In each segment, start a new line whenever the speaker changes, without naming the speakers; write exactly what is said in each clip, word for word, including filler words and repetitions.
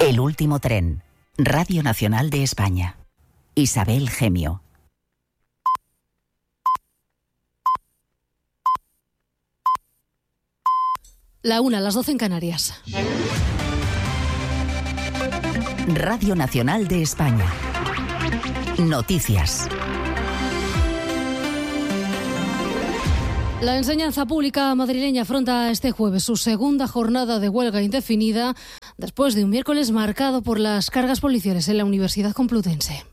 El último tren. Radio Nacional de España. Isabel Gemio.
La una, las doce en Canarias.
Radio Nacional de España. Noticias.
La enseñanza pública madrileña afronta este jueves su segunda jornada de huelga indefinida después de un miércoles marcado por las cargas policiales en la Universidad Complutense.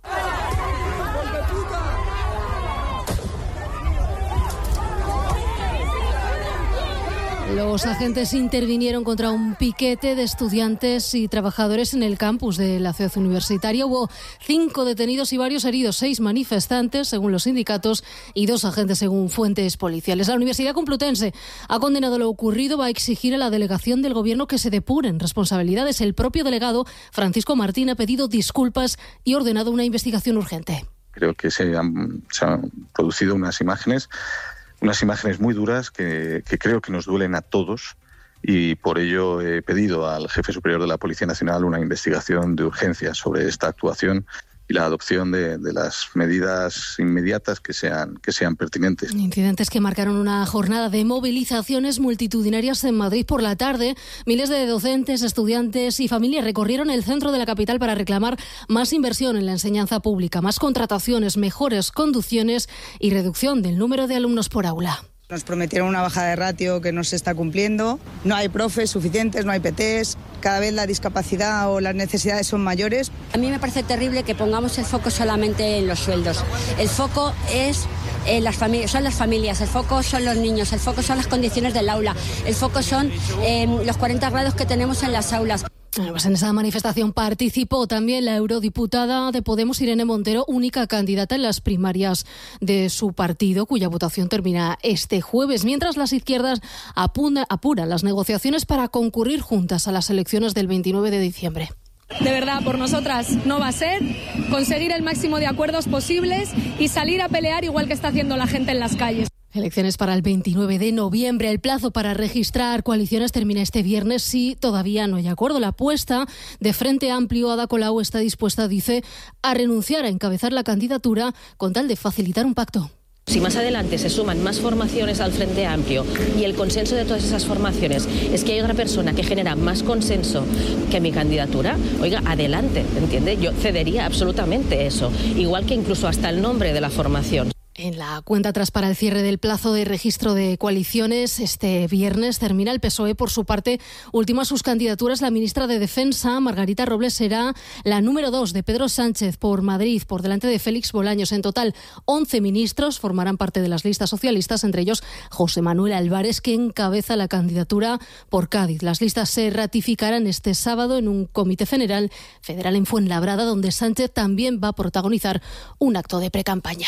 Los agentes intervinieron contra un piquete de estudiantes y trabajadores en el campus de la ciudad universitaria. Hubo cinco detenidos y varios heridos, seis manifestantes, según los sindicatos, y dos agentes, según fuentes policiales. La Universidad Complutense ha condenado lo ocurrido, va a exigir a la delegación del Gobierno que se depuren responsabilidades. El propio delegado, Francisco Martín, ha pedido disculpas y ordenado una investigación urgente.
Creo que se han, se han producido unas imágenes Unas imágenes muy duras que, que creo que nos duelen a todos, y por ello he pedido al jefe superior de la Policía Nacional una investigación de urgencia sobre esta actuación y la adopción de, de las medidas inmediatas que sean, que sean pertinentes.
Incidentes que marcaron una jornada de movilizaciones multitudinarias en Madrid por la tarde. Miles de docentes, estudiantes y familias recorrieron el centro de la capital para reclamar más inversión en la enseñanza pública, más contrataciones, mejores conducciones y reducción del número de alumnos por aula.
Nos prometieron una bajada de ratio que no se está cumpliendo, no hay profes suficientes, no hay P Ts, cada vez la discapacidad o las necesidades son mayores.
A mí me parece terrible que pongamos el foco solamente en los sueldos. El foco es eh, las familias, son las familias, el foco son los niños, el foco son las condiciones del aula, el foco son eh, los cuarenta grados que tenemos en las aulas.
Pues en esa manifestación participó también la eurodiputada de Podemos, Irene Montero, única candidata en las primarias de su partido, cuya votación termina este jueves, mientras las izquierdas apuran, apuran las negociaciones para concurrir juntas a las elecciones del veintinueve de diciembre.
De verdad, por nosotras no va a ser conseguir el máximo de acuerdos posibles y salir a pelear igual que está haciendo la gente en las calles.
Elecciones para el veintinueve de noviembre. El plazo para registrar coaliciones termina este viernes si todavía no hay acuerdo. La apuesta de Frente Amplio, Ada Colau, está dispuesta, dice, a renunciar a encabezar la candidatura con tal de facilitar un pacto.
Si más adelante se suman más formaciones al Frente Amplio y el consenso de todas esas formaciones es que hay otra persona que genera más consenso que mi candidatura, oiga, adelante, ¿entiende? Yo cedería absolutamente eso, igual que incluso hasta el nombre de la formación.
En la cuenta atrás para el cierre del plazo de registro de coaliciones, este viernes termina. El P S O E, por su parte, ultima sus candidaturas. La ministra de Defensa, Margarita Robles, será la número dos de Pedro Sánchez por Madrid, por delante de Félix Bolaños. En total, once ministros formarán parte de las listas socialistas, entre ellos José Manuel Álvarez, que encabeza la candidatura por Cádiz. Las listas se ratificarán este sábado en un comité federal, federal en Fuenlabrada, donde Sánchez también va a protagonizar un acto de precampaña.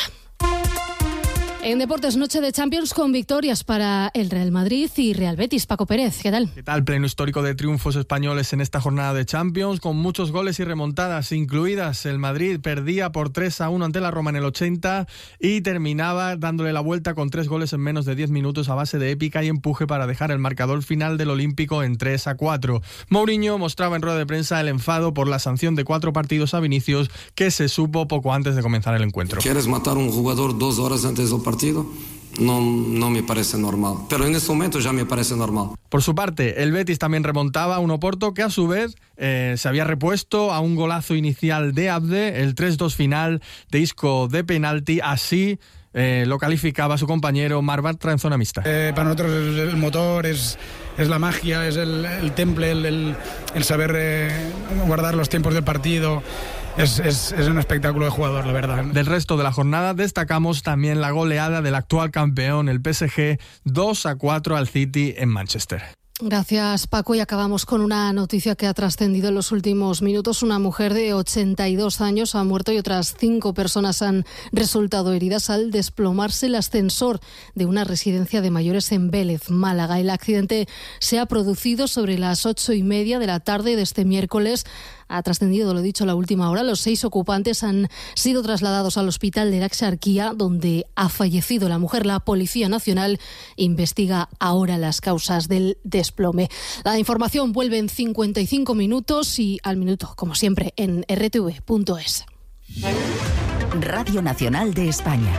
En deportes, noche de Champions con victorias para el Real Madrid y Real Betis. Paco Pérez, ¿qué tal?
¿Qué tal? Pleno histórico de triunfos españoles en esta jornada de Champions, con muchos goles y remontadas incluidas. El Madrid perdía por tres a uno ante la Roma en el ochenta y terminaba dándole la vuelta con tres goles en menos de diez minutos a base de épica y empuje para dejar el marcador final del Olímpico en tres a cuatro. Mourinho mostraba en rueda de prensa el enfado por la sanción de cuatro partidos a Vinicius, que se supo poco antes de comenzar el encuentro.
¿Quieres matar a un jugador dos horas antes del partido? partido, no, no me parece normal. Pero en este momento ya me parece normal.
Por su parte, el Betis también remontaba a un Oporto que a su vez eh, se había repuesto a un golazo inicial de Abde, el tres dos final de Isco de penalti. Así eh, lo calificaba su compañero Marc Bartra en zona mixta.
Eh, para nosotros el, el motor es, es la magia, es el, el temple, el, el, el saber eh, guardar los tiempos del partido. Es, es, es un espectáculo de jugador, la verdad.
Del resto de la jornada destacamos también la goleada del actual campeón, el P S G, dos a cuatro al City en Manchester.
Gracias, Paco. Y acabamos con una noticia que ha trascendido en los últimos minutos. Una mujer de ochenta y dos años ha muerto y otras cinco personas han resultado heridas al desplomarse el ascensor de una residencia de mayores en Vélez, Málaga. El accidente se ha producido sobre las ocho y media de la tarde de este miércoles Ha trascendido, lo he dicho, la última hora. Los seis ocupantes han sido trasladados al hospital de la Exarquía, donde ha fallecido la mujer. La Policía Nacional investiga ahora las causas del desplome. La información vuelve en cincuenta y cinco minutos y al minuto, como siempre, en r t v punto es.
Radio Nacional de España.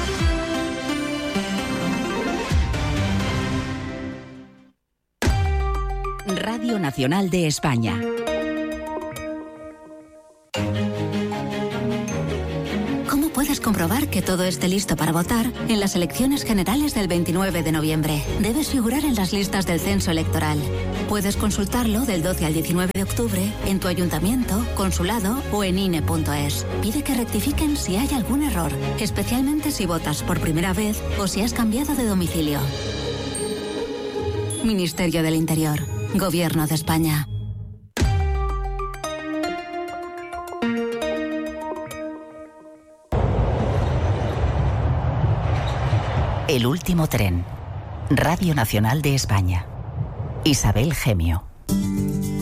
Radio Nacional de España.
¿Cómo puedes comprobar que todo esté listo para votar en las elecciones generales del veintinueve de noviembre? Debes figurar en las listas del censo electoral. Puedes consultarlo del doce al diecinueve de octubre en tu ayuntamiento, consulado o en I N E punto es. Pide que rectifiquen si hay algún error, especialmente si votas por primera vez o si has cambiado de domicilio. Ministerio del Interior. Gobierno de España.
El último tren. Radio Nacional de España. Isabel Gemio.